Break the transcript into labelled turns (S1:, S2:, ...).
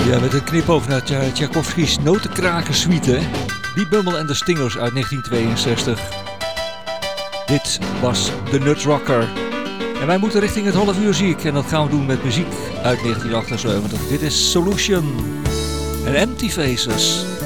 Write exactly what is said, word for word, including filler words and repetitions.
S1: Ja, met een knipoog naar Tja- Tchaikovsky's Notenkraker-suite. Die Bummel en de Stingers uit negentien tweeënzestig. Dit was de Nutsrocker. En wij moeten richting het half uur, zie ik. En dat gaan we doen met muziek uit negentien achtenzeventig. Dit is Solution en Empty Faces.